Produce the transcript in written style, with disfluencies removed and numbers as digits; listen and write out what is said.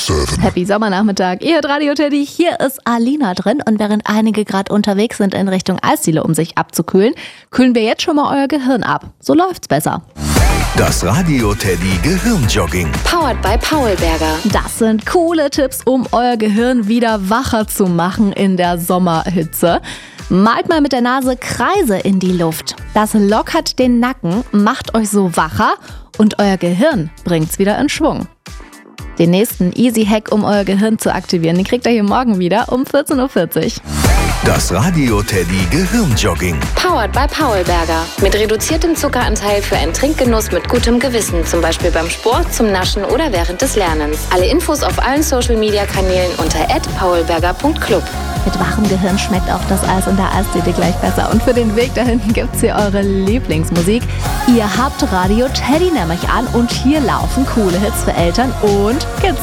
7. Happy Sommernachmittag, ihr hört Radio Teddy, hier ist Alina drin und während einige gerade unterwegs sind in Richtung Eisdiele, um sich abzukühlen, kühlen wir jetzt schon mal euer Gehirn ab. So läuft's besser. Das Radio Teddy Gehirnjogging. Powered by Paulberger. Das sind coole Tipps, um euer Gehirn wieder wacher zu machen in der Sommerhitze. Malt mal mit der Nase Kreise in die Luft. Das lockert den Nacken, macht euch so wacher und euer Gehirn bringt's wieder in Schwung. Den nächsten Easy-Hack, um euer Gehirn zu aktivieren, den kriegt ihr hier morgen wieder um 14.40 Uhr. Das Radio Teddy Gehirnjogging. Powered by Paulberger. Mit reduziertem Zuckeranteil für einen Trinkgenuss mit gutem Gewissen. Zum Beispiel beim Sport, zum Naschen oder während des Lernens. Alle Infos auf allen Social-Media-Kanälen unter @paulberger.club. Mit wachem Gehirn schmeckt auch das Eis in der Eisdiele gleich besser. Und für den Weg da hinten gibt's hier eure Lieblingsmusik. Ihr habt Radio Teddy nämlich an und hier laufen coole Hits für Eltern und Kids.